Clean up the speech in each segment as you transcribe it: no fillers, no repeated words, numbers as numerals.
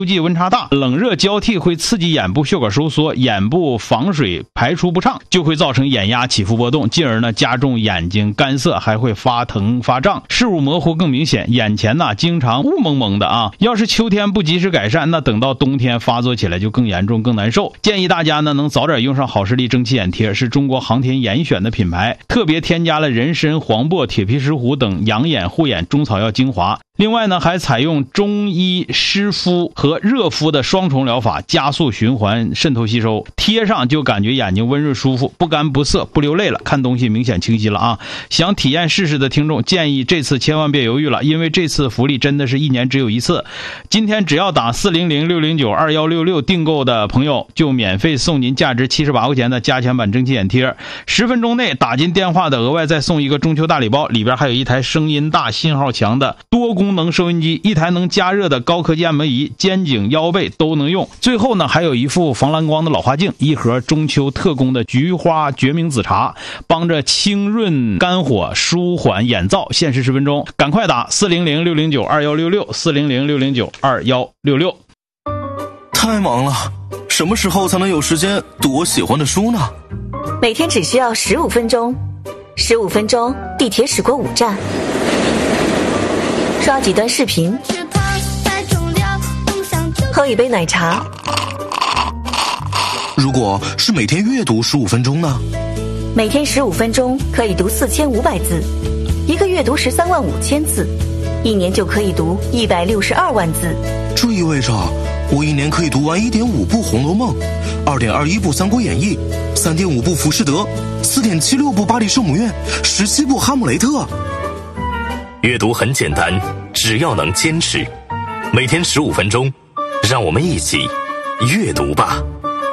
季温差大，冷热交替会刺激眼部血管收缩，眼部防水排出不畅，就会造成眼压起伏波动，进而呢加重眼睛干涩，还会发疼发胀，视物模糊更明显，眼前呢经常雾蒙蒙的啊。要是秋天不及时改善，那等到冬天发作起来就更严重更难受。建议大家呢能早点用上好视力蒸汽眼贴，是中国航天严选的品牌，特别添加了人参、黄柏、铁皮石斛等养眼护眼中草药精华。另外呢还采用中医湿敷和热敷的双重疗法，加速循环渗透吸收，贴上就感觉眼睛温润舒服，不干不涩不流泪了，看东西明显清晰了啊！想体验试试的听众建议这次千万别犹豫了，因为这次福利真的是一年只有一次。今天只要打400-609-2166订购的朋友，就免费送您价值78块钱的加强版蒸汽眼贴，10分钟内打进电话的额外再送一个中秋大礼包，里边还有一台声音大信号强的多功能收音机，一台能加热的高科技按摩仪，肩颈腰背都能用。最后呢还有一副防蓝光的老花镜，一盒中秋特供的菊花决明子茶，帮着清润肝火，舒缓眼燥，限时10分钟，赶快打400-609-2166 400-609-2166。 太忙了，什么时候才能有时间读我喜欢的书呢？ 每天只需要15分钟，15分钟地铁驶过5站，刷几段视频，喝一杯奶茶。 如果是每天阅读15分钟呢？ 每天15分钟可以读4500字，一个月读13万5千字，一年就可以读162万字。 这意味着我一年可以读完1.5部《红楼梦》，2.21部《三国演义》，3.5部《浮士德》，4.76部《巴黎圣母院》，17部《哈姆雷特》。 阅读很简单，只要能坚持，每天15分钟，让我们一起阅读吧。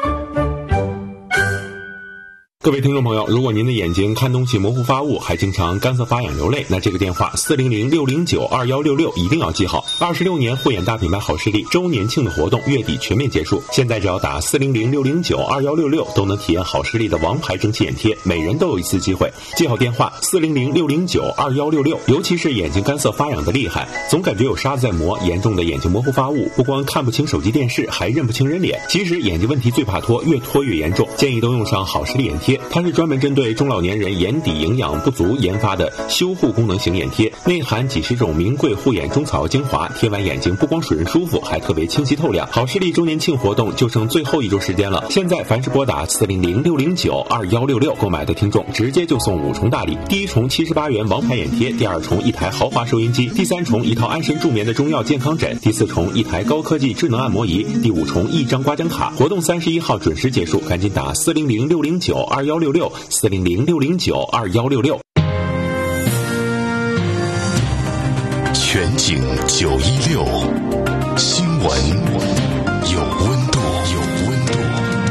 各位听众朋友，如果您的眼睛看东西模糊发雾，还经常干涩发痒流泪，那这个电话400-609-2166一定要记好。26年护眼大品牌好视力周年庆的活动月底全面结束，现在只要打400-609-2166都能体验好视力的王牌蒸汽眼贴，每人都有一次机会。记好电话400-609-2166，尤其是眼睛干涩发痒的厉害，总感觉有沙子在磨，严重的眼睛模糊发雾，不光看不清手机电视，还认不清人脸。其实眼睛问题最怕脱，越脱越严重，建议都用上好视力眼贴。它是专门针对中老年人眼底营养不足研发的修护功能型眼贴，内含几十种名贵护眼中草药精华，贴完眼睛不光水润舒服，还特别清晰透亮。好视力周年庆活动就剩最后1周时间了，现在凡是拨打400-609-2166购买的听众，直接就送5重大礼。第1重78元王牌眼贴，第2重1台豪华收音机，第3重1套安神助眠的中药健康枕，第4重1台高科技智能按摩仪，第5重1张刮奖卡。活动31号准时结束，赶紧打400-609-2166 400-609-2166。 全景916，新闻有温度，有温度。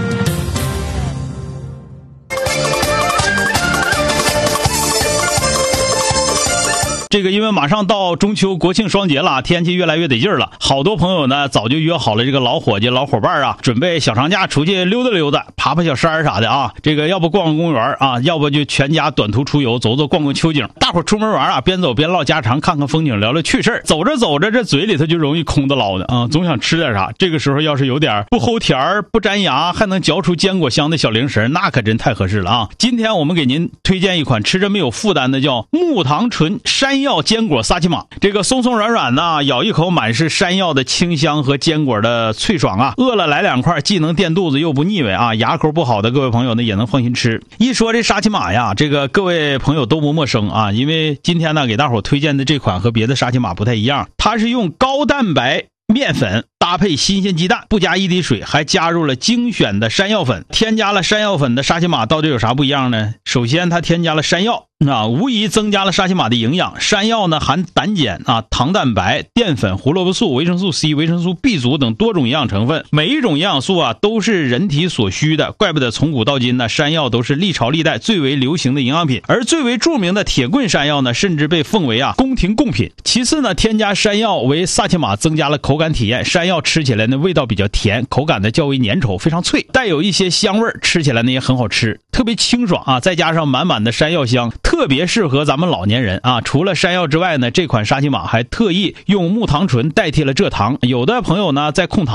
这个因为马上到中秋国庆双节了，天气越来越得劲儿了，好多朋友呢早就约好了这个老伙计老伙伴啊，准备小长假出去溜达溜达，爬爬小山啥的啊。这个要不逛逛公园啊，要不就全家短途出游，走走逛逛秋景。大伙出门玩啊，边走边唠家常，看看风景，聊聊趣事。走着走着，这嘴里头就容易空的唠的啊，总想吃点啥。这个时候要是有点不齁甜不粘牙，还能嚼出坚果香的小零食，那可真太合适了啊。今天我们给您推荐一款吃着没有负担的，叫木糖醇山药坚果萨琪玛。这个松松软软的，咬一口满是山药的清香和坚果的脆爽啊，饿了来2块，既能垫肚子又不腻味啊。牙口不好的各位朋友呢也能放心吃。一说这沙琪玛呀，这个各位朋友都不陌生啊，因为今天呢给大伙推荐的这款和别的沙琪玛不太一样，它是用高蛋白面粉搭配新鲜鸡蛋，不加1滴水，还加入了精选的山药粉。添加了山药粉的沙琪玛到底有啥不一样呢？首先它添加了山药无疑增加了沙琪玛的营养。山药呢含胆碱糖蛋白、淀粉、胡萝卜素、维生素 C、维生素 B 族等多种营养成分，每一种营养素都是人体所需的，怪不得从古到今呢山药都是历朝历代最为流行的营养品。而最为著名的铁棍山药呢，甚至被奉为宫廷贡品。其次呢，添加山药为萨琪玛增加了口感体验，山药吃起来呢味道比较甜，口感呢较为粘稠，非常脆，带有一些香味，吃起来呢也很好吃，特别清爽再加上满满的山药香，特别适合咱们老年人除了山药之外呢，这款沙琪玛还特意用木糖醇代替了蔗糖。有的朋友呢在控糖